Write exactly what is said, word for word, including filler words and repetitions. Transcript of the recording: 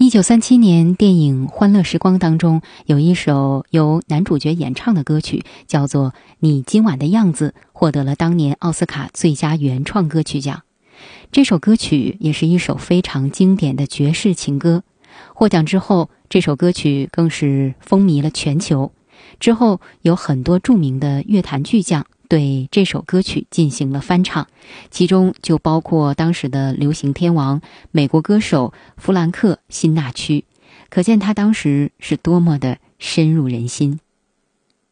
一九三七年电影《欢乐时光》当中有一首由男主角演唱的歌曲，叫做《你今晚的样子》，获得了当年奥斯卡最佳原创歌曲奖。这首歌曲也是一首非常经典的爵士情歌，获奖之后，这首歌曲更是风靡了全球。之后有很多著名的乐坛巨匠对这首歌曲进行了翻唱，其中就包括当时的流行天王美国歌手弗兰克·辛纳屈，可见他当时是多么的深入人心。